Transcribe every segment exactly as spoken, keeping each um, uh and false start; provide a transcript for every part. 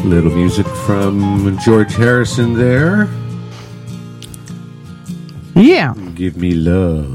Little music from George Harrison there. Yeah. Give me love.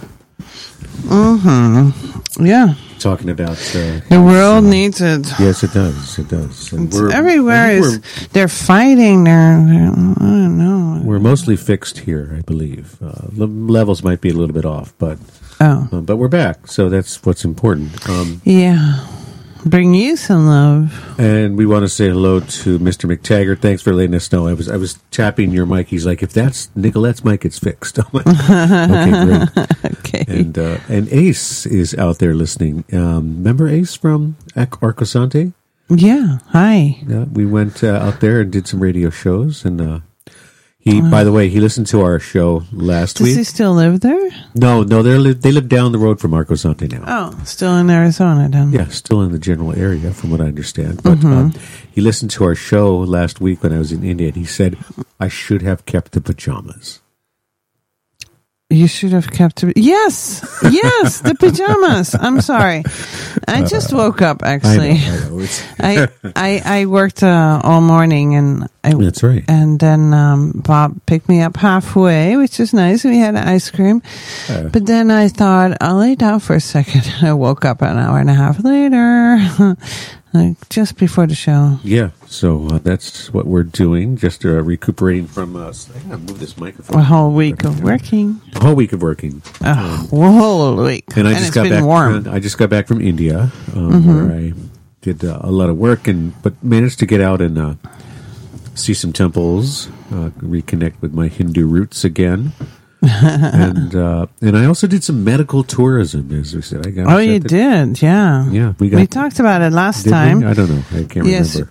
Mm-hmm. Yeah. Talking about... Uh, the world uh, needs it. Yes, it does. It does. And we're, everywhere is... They're fighting. They're, they're... I don't know. We're mostly fixed here, I believe. Uh, the levels might be a little bit off, but... Oh. Uh, but we're back, so that's what's important. Um, yeah. Bring you some love. And we want to say hello to Mister McTaggart. Thanks for letting us know. I was I was tapping your mic. He's like, if that's Nicolette's mic, it's fixed. Okay, great. Okay. And uh, and Ace is out there listening. Um, remember Ace from Arcosante? Yeah. Hi. Yeah, we went uh, out there and did some radio shows. And uh, he, uh, by the way, he listened to our show last does week. Does he still live there? No, no, they live they live down the road from Arcosante now. Oh, still in Arizona then? Yeah, still in the general area, from what I understand. But mm-hmm. um, he listened to our show last week when I was in India, and he said, I should have kept the pajamas. You should have kept it. Yes, yes, the pajamas. I'm sorry. I just woke up, actually. I know, I, know. It's I, I I worked uh, all morning, and I, that's right. And then um, Bob picked me up halfway, which is nice. We had ice cream, uh, but then I thought I'll lay down for a second. I woke up an hour and a half later. Like just before the show. Yeah, so uh, that's what we're doing, just uh, recuperating from us. Uh, I gotta move this microphone. A whole week of working. A whole week of working. A um, whole week. And I and just it's got been back. warm. I just got back from India, um, mm-hmm. where I did uh, a lot of work, and but managed to get out and uh, see some temples, uh, reconnect with my Hindu roots again. and uh, and I also did some medical tourism, as we said. I got oh, you did, yeah. Yeah, we got. We talked about it last time. We? I don't know. I can't yes, remember.